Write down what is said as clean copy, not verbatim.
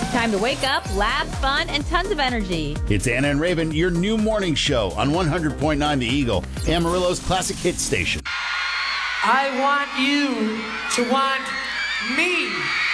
Time to wake up, laugh, fun, and tons of energy. It's Anna and Raven, your new morning show on 100.9 The Eagle, Amarillo's classic hit station. I want you to want me.